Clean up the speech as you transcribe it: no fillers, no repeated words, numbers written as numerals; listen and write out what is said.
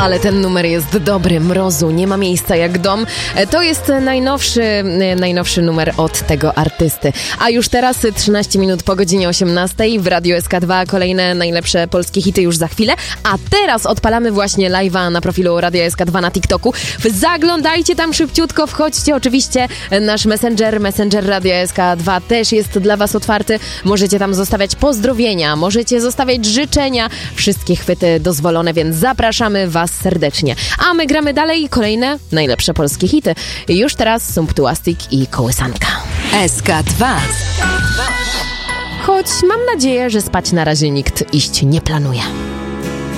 Ale ten numer jest dobry, Mrozu, nie ma miejsca jak dom. To jest najnowszy numer od tego artysty. A już teraz 13 minut po godzinie 18 w Radiu SK2 kolejne najlepsze polskie hity już za chwilę. A teraz odpalamy właśnie live'a na profilu Radio SK2 na TikToku. Zaglądajcie tam szybciutko, wchodźcie. Oczywiście nasz Messenger Radio SK2 też jest dla was otwarty. Możecie tam zostawiać pozdrowienia, możecie zostawiać życzenia. Wszystkie chwyty dozwolone, więc zapraszamy was serdecznie. A my gramy dalej kolejne najlepsze polskie hity. Już teraz Sumptuastic i Kołysanka. SK2. Choć mam nadzieję, że spać na razie nikt iść nie planuje.